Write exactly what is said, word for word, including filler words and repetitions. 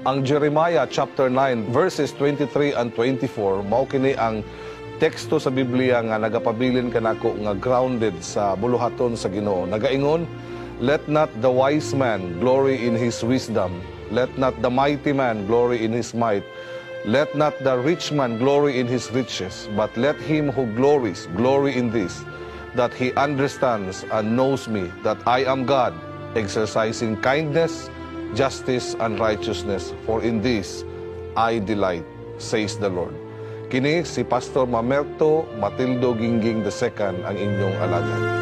Ang Jeremiah chapter nine verses twenty-three and twenty-four mao kini ang teksto sa Biblia nga nagapabilin kanako nga grounded sa buluhaton sa Ginoo. Nagaingon, let not the wise man glory in his wisdom, let not the mighty man glory in his might, let not the rich man glory in his riches, but let him who glories glory in this, that he understands and knows me, that I am God, exercising kindness, justice, and righteousness, for in this I delight, says the Lord. Kini si Pastor Mamerto Matildo Gingging the second ang inyong alagad.